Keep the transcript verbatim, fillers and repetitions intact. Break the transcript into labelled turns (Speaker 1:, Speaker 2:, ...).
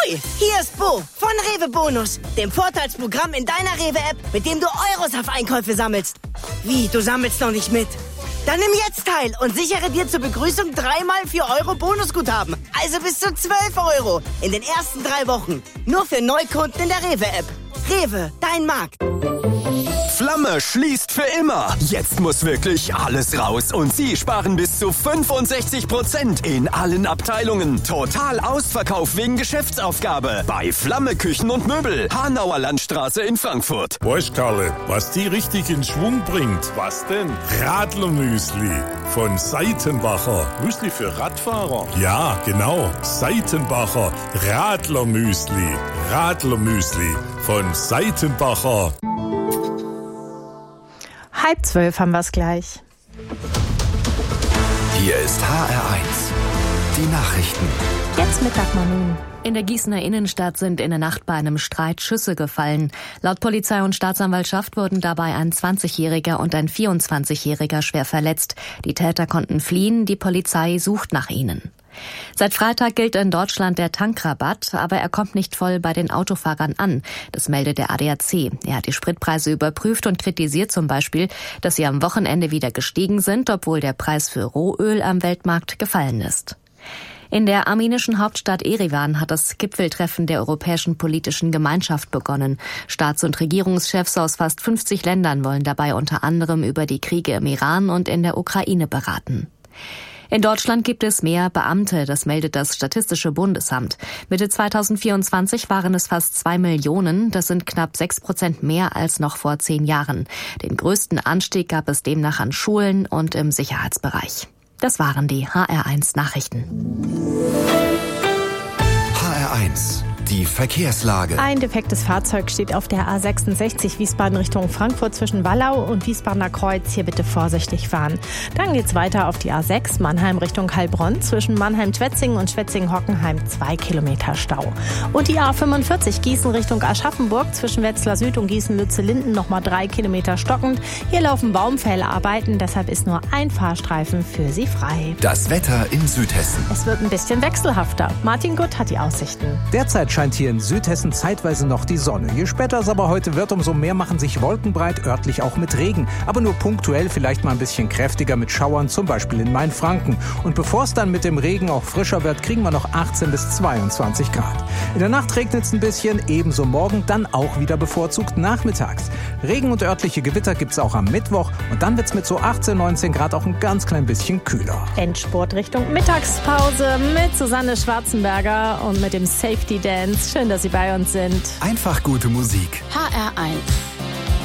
Speaker 1: Ahoi, hier ist Bo von Rewe Bonus, dem Vorteilsprogramm in deiner Rewe-App, mit dem du Euros auf Einkäufe sammelst. Wie, du sammelst noch nicht mit? Dann nimm jetzt teil und sichere dir zur Begrüßung dreimal vier Euro Bonusguthaben. Also bis zu zwölf Euro in den ersten drei Wochen. Nur für Neukunden in der Rewe-App. Rewe, dein Markt.
Speaker 2: Flamme schließt für immer. Jetzt muss wirklich alles raus und Sie sparen bis zu fünfundsechzig Prozent in allen Abteilungen. Total Ausverkauf wegen Geschäftsaufgabe bei Flamme Küchen und Möbel. Hanauer Landstraße in Frankfurt.
Speaker 3: Weißt, Karle, was die richtig in Schwung bringt? Was denn? Radlermüsli von Seitenbacher. Müsli für Radfahrer? Ja, genau. Seitenbacher Radlermüsli. Radlermüsli von Seitenbacher.
Speaker 4: Halb zwölf haben wir es gleich.
Speaker 5: Hier ist H R eins. Die Nachrichten.
Speaker 4: Jetzt Mittag, Manu.
Speaker 6: In der Gießener Innenstadt sind in der Nacht bei einem Streit Schüsse gefallen. Laut Polizei und Staatsanwaltschaft wurden dabei ein zwanzigjähriger und ein vierundzwanzigjähriger schwer verletzt. Die Täter konnten fliehen, die Polizei sucht nach ihnen. Seit Freitag gilt in Deutschland der Tankrabatt, aber er kommt nicht voll bei den Autofahrern an. Das meldet der A D A C. Er hat die Spritpreise überprüft und kritisiert zum Beispiel, dass sie am Wochenende wieder gestiegen sind, obwohl der Preis für Rohöl am Weltmarkt gefallen ist. In der armenischen Hauptstadt Erivan hat das Gipfeltreffen der Europäischen Politischen Gemeinschaft begonnen. Staats- und Regierungschefs aus fast fünfzig Ländern wollen dabei unter anderem über die Kriege im Iran und in der Ukraine beraten. In Deutschland gibt es mehr Beamte, das meldet das Statistische Bundesamt. Mitte zweitausendvierundzwanzig waren es fast zwei Millionen, das sind knapp sechs Prozent mehr als noch vor zehn Jahren. Den größten Anstieg gab es demnach an Schulen und im Sicherheitsbereich. Das waren die H R eins Nachrichten.
Speaker 5: H R eins. Die Verkehrslage.
Speaker 4: Ein defektes Fahrzeug steht auf der A sechsundsechzig Wiesbaden Richtung Frankfurt zwischen Wallau und Wiesbadener Kreuz. Hier bitte vorsichtig fahren. Dann geht's weiter auf die A sechs Mannheim Richtung Heilbronn zwischen Mannheim-Schwetzingen und Schwetzingen-Hockenheim zwei Kilometer Stau. Und die A fünfundvierzig Gießen Richtung Aschaffenburg zwischen Wetzlar Süd und Gießen-Lütze-Linden nochmal drei Kilometer stockend. Hier laufen Baumfällarbeiten, deshalb ist nur ein Fahrstreifen für Sie frei.
Speaker 5: Das Wetter in Südhessen.
Speaker 4: Es wird ein bisschen wechselhafter. Martin Gutt hat die Aussichten.
Speaker 7: Derzeit scheint hier in Südhessen zeitweise noch die Sonne. Je später es aber heute wird, umso mehr machen sich Wolken breit, örtlich auch mit Regen. Aber nur punktuell, vielleicht mal ein bisschen kräftiger mit Schauern, zum Beispiel in Mainfranken. Und bevor es dann mit dem Regen auch frischer wird, kriegen wir noch achtzehn bis zweiundzwanzig Grad. In der Nacht regnet es ein bisschen, ebenso morgen, dann auch wieder bevorzugt nachmittags. Regen und örtliche Gewitter gibt es auch am Mittwoch und dann wird es mit so achtzehn, neunzehn Grad auch ein ganz klein bisschen kühler.
Speaker 4: Endspurt Richtung Mittagspause mit Susanne Schwarzenberger und mit dem Safety Dance. Schön, dass Sie bei uns sind.
Speaker 5: Einfach gute Musik.
Speaker 8: H R eins.